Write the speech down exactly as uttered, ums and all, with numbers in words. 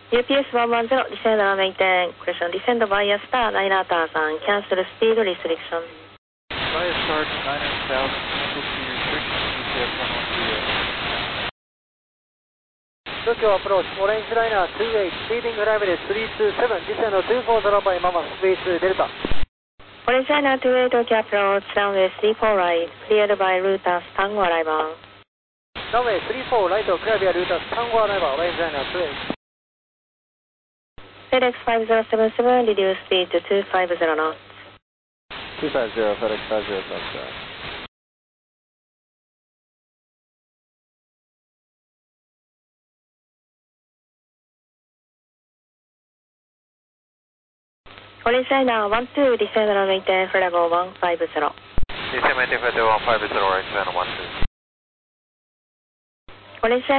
ユーピーエスいちいちゼロ、Descend maintain, question, descend via star nine thousand, cancel speed restriction. Via star nine thousand, cancel speed restriction, G P S one one three zero. Tokyo approach, orange liner two eight, speeding runway three two seven, descend two four zero by Mama, speed Delta. Orange liner two eight, Tokyo approach, runway three four right, cleared by Rutas, Tango arrival. Runway three four right, cleared by Rutas, Tango arrival, orange liner two eight. FedEx five zero seven seven, reduce speed to two five zero knots. two five zero, FedEx five zero seven seven. Orange liner one two, descend and maintain flight level one five zero. Descend maintain flight level one five zero, orange liner one two. Orange